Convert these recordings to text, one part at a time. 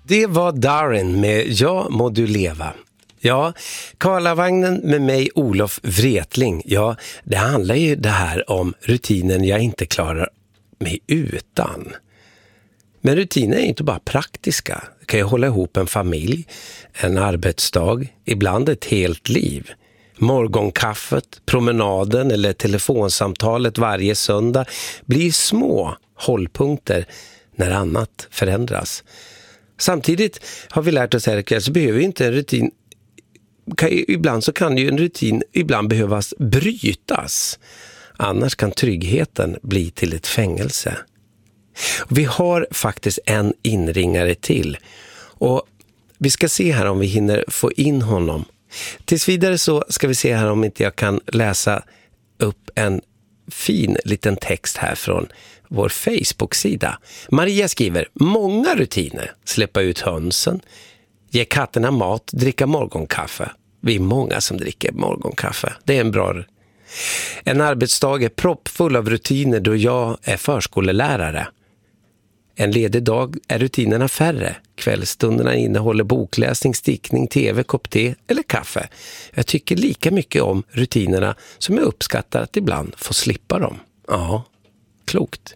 Det var Darin med Ja må du leva. Ja, Karlavagnen med mig Olof Wretling. Ja, det handlar ju det här om rutinen jag inte klarar mig utan. Men rutiner är inte bara praktiska. Det kan ju hålla ihop en familj, en arbetsdag, ibland ett helt liv. Morgonkaffet, promenaden eller telefonsamtalet varje söndag blir små hållpunkter när annat förändras. Samtidigt har vi lärt oss här så behöver inte en rutin, ibland så kan ju en rutin ibland behövas brytas. Annars kan tryggheten bli till ett fängelse. Vi har faktiskt en inringare till och vi ska se här om vi hinner få in honom. Tills vidare så ska vi se här om inte jag kan läsa upp en fin liten text här från vår Facebook-sida. Maria skriver: många rutiner. Släppa ut hönsen, ge katterna mat, dricka morgonkaffe. Vi är många som dricker morgonkaffe. Det är en bra. En arbetsdag är proppfull av rutiner då jag är förskolelärare. En ledig dag är rutinerna färre. Kvällsstunderna innehåller bokläsning, stickning, tv, kopp te eller kaffe. Jag tycker lika mycket om rutinerna som jag uppskattar att ibland få slippa dem. Ja, klokt.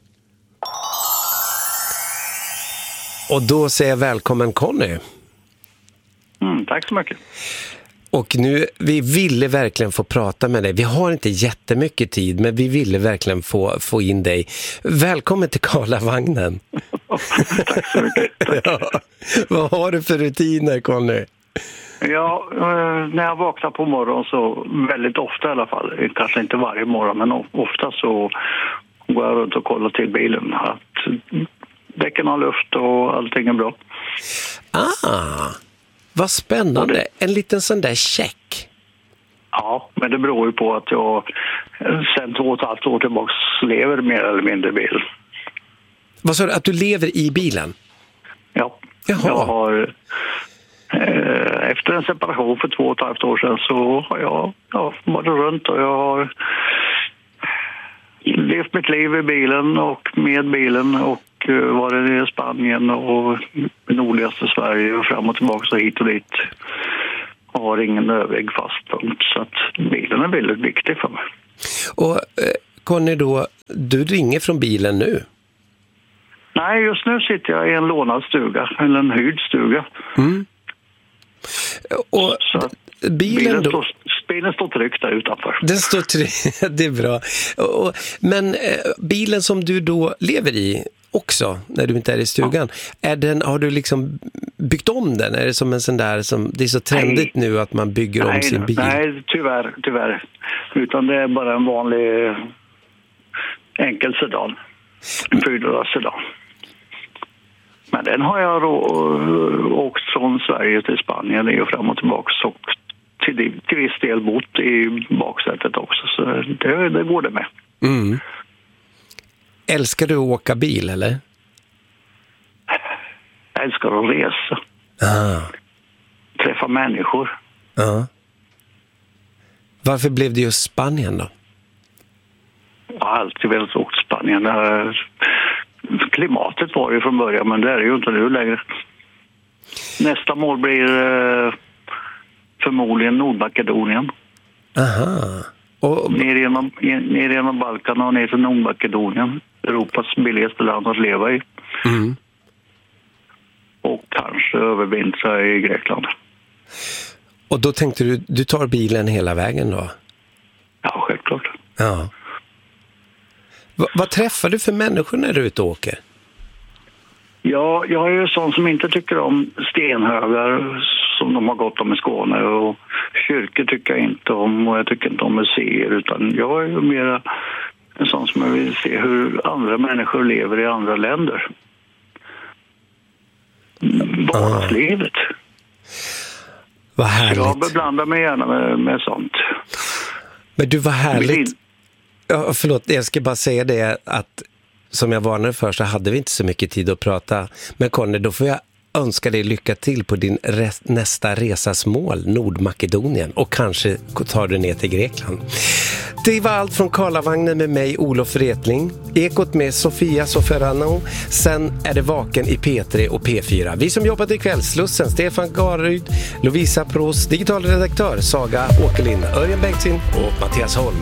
Och då säger jag välkommen Conny. Tack så mycket. Och nu, vi ville verkligen få prata med dig. Vi har inte jättemycket tid, men vi ville verkligen få in dig. Välkommen till Karlavagnen. Tack så mycket. Tack. Ja. Vad har du för rutiner, Conny? Ja, när jag vaknar på morgonen så väldigt ofta i alla fall, kanske inte varje morgon, men ofta så går jag runt och kollar till bilen att däcken har luft och allting är bra. Vad spännande. En liten sån där check. Ja, men det beror ju på att jag sen 2,5 år tillbaka lever mer eller mindre i bil. Vad sa du? Att du lever i bilen? Ja. Jaha. Jag har efter en separation för 2,5 år sedan så har jag varit runt och jag har levt mitt liv i bilen och med bilen och varit i Spanien och nordligaste Sverige och fram och tillbaka så hit och dit. Jag har ingen övrig fastpunkt så att bilen är väldigt viktig för mig. Och Conny då, du ringer från bilen nu? Nej, just nu sitter jag i en lånad stuga, eller en hyrd stuga. Mm. Och bilen då? Bilen står tryggt där utanför. Den står tryggt, det är bra. Men bilen som du då lever i också, när du inte är i stugan, har du liksom byggt om den? Är det som en sån där, som det är så trendigt nu att man bygger om sin bil? Nej, tyvärr. Utan det är bara en vanlig enkel sedan. En 4-sedan. Men den har jag åkt från Sverige till Spanien och fram och tillbaka och till viss del bott i baksätet också. Så det går det med. Mm. Älskar du att åka bil, eller? Jag älskar att resa. Träffa människor. Varför blev det just Spanien då? Jag har alltid velat åka till Spanien. Klimatet var ju från början, men det är ju inte nu längre. Nästa mål blir förmodligen Nordmakedonien. Aha. Och ner genom Balkan och ner till Nordmakedonien. Europas billigaste land att leva i. Mm. Och kanske övervintra i Grekland. Och då tänkte du tar bilen hela vägen då? Ja, självklart. Ja. Vad träffar du för människor när du är ute och åker? Ja, jag är ju sån som inte tycker om stenhögar som de har gått om i Skåne, och kyrkor tycker jag inte om, och jag tycker inte om museer, utan jag är ju mer en sån som jag vill se hur andra människor lever i andra länder. Vardagslivet. Vad härligt. Jag beblandar mig gärna med sånt. Men du, vad härligt. Ja, förlåt, jag ska bara säga det att som jag varnade för så hade vi inte så mycket tid att prata. Men Conny, då får jag önskar dig lycka till på din nästa resas mål, Nordmakedonien, och kanske tar du ner till Grekland. Det var allt från Karlavagnen med mig, Olof Wretling. Ekot med Sofia Soferano. Sen är det Vaken i P3 och P4. Vi som jobbat i Kvällslussen, Stefan Garryd, Lovisa Pros, digitalredaktör Saga Åkerlind, Örjan Bengtzing och Mattias Holm.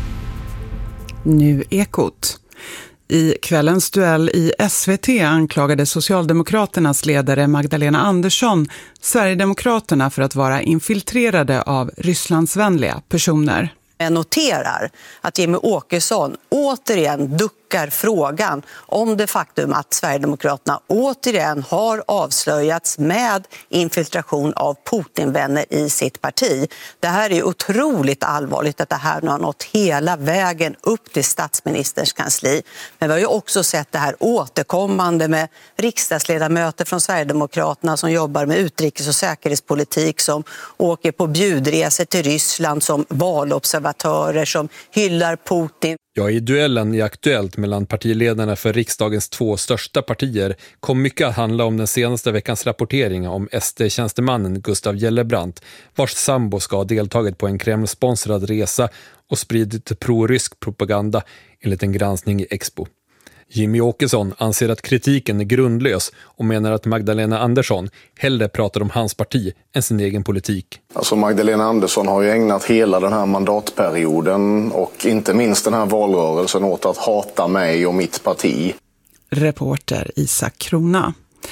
Nu Ekot. I kvällens duell i SVT anklagade Socialdemokraternas ledare Magdalena Andersson Sverigedemokraterna för att vara infiltrerade av Rysslandsvänliga personer. Jag noterar att Jimmie Åkesson återigen duckar frågan om det faktum att Sverigedemokraterna återigen har avslöjats med infiltration av Putinvänner i sitt parti. Det här är otroligt allvarligt att det här nu har nått hela vägen upp till statsministerns kansli. Men vi har ju också sett det här återkommande med riksdagsledamöter från Sverigedemokraterna som jobbar med utrikes- och säkerhetspolitik, som åker på bjudresor till Ryssland som valobservatörer som hyllar Putin. Ja, i duellen i Aktuellt mellan partiledarna för riksdagens 2 största partier kom mycket att handla om den senaste veckans rapportering om SD-tjänstemannen Gustav Gellebrand, vars sambo ska ha deltagit på en Kreml-sponsrad resa och spridit pro-rysk propaganda enligt en granskning i Expo. Jimmie Åkesson anser att kritiken är grundlös och menar att Magdalena Andersson hellre pratar om hans parti än sin egen politik. Alltså Magdalena Andersson har ju ägnat hela den här mandatperioden och inte minst den här valrörelsen åt att hata mig och mitt parti. Reporter Isak Krona.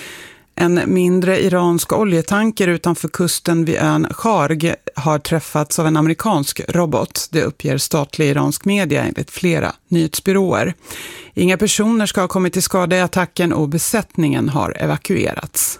En mindre iransk oljetanker utanför kusten vid ön Kharg har träffats av en amerikansk robot. Det uppger statlig iransk media enligt flera nyhetsbyråer. Inga personer ska ha kommit till skada i attacken och besättningen har evakuerats.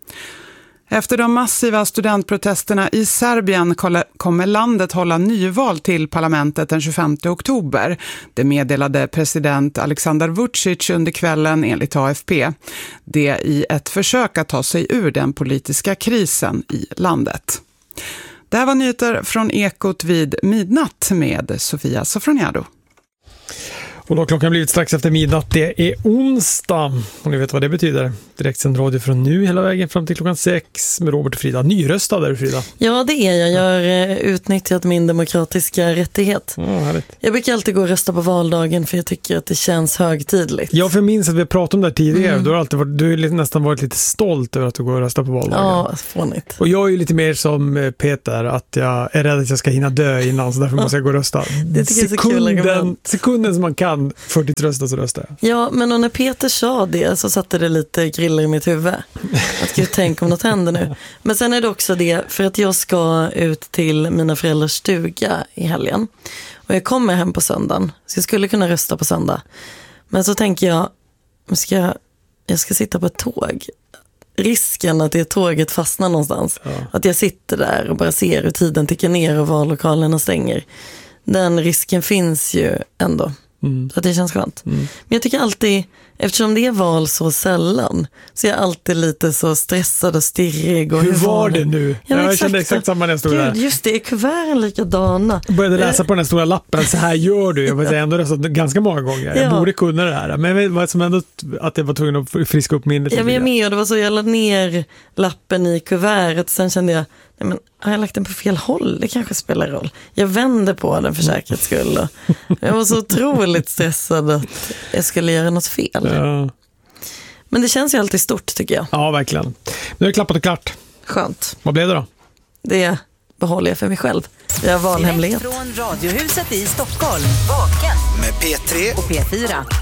Efter de massiva studentprotesterna i Serbien kommer landet hålla nyval till parlamentet den 25 oktober. Det meddelade president Aleksandar Vučić under kvällen enligt AFP. Det i ett försök att ta sig ur den politiska krisen i landet. Det här var nyheter från Ekot vid midnatt med Sofia Sofroniado. Och då har klockan blivit strax efter midnatt. Det är onsdag. Och ni vet vad det betyder. Direktsänd radio från nu hela vägen fram till klockan 6 med Robert och Frida. Nyröstad där, Frida. Ja, det är jag. Jag har utnyttjat min demokratiska rättighet. Ja, härligt. Jag brukar alltid gå och rösta på valdagen för jag tycker att det känns högtidligt. Jag minns att vi pratade om det här tidigare. Du har nästan varit lite stolt över att du går och röstar på valdagen. Ja, fånigt. Och jag är ju lite mer som Peter, att jag är rädd att jag ska hinna dö innan, så därför måste jag gå och rösta. Det tycker jag är så kul argument. Sekunden som man kan för ditt rösta så röstar jag. Ja, men när Peter sa det så satte det lite griller i mitt huvud. Att gud, tänk om något händer nu. Men sen är det också det, för att jag ska ut till mina föräldrars stuga i helgen. Och jag kommer hem på söndagen, så jag skulle kunna rösta på söndag. Men så tänker jag, jag ska sitta på ett tåg. Risken att det tåget fastnar någonstans. Ja. Att jag sitter där och bara ser hur tiden tickar ner och vallokalerna stänger. Den risken finns ju ändå. Så att det känns skönt. Men jag tycker alltid, eftersom det är val så sällan, så är jag alltid lite så stressad och stirrig. Och hur var det nu? Jag kände exakt samma när jag stod där. Just det, är kuverten likadana. Jag började läsa på den här stora lappen, så här gör du. Jag var ändå röstat ganska många gånger. Jag borde kunna det här. Men vad som ändå att jag var tvungen att friska upp minnet. Jag var med och det var så, jag lade ner lappen i kuvertet. Sen kände jag, nej men har jag lagt den på fel håll? Det kanske spelar roll. Jag vände på den för säkerhets skull. Jag var så otroligt stressad att jag skulle göra något fel. Ja. Men det känns ju alltid stort, tycker jag. Ja, verkligen. Nu är det klappat och klart. Skönt. Vad blev det då? Det behåller jag för mig själv. Jag har valhemlighet. Direkt från Radiohuset i Stockholm. Vaken. Med P3 och P4.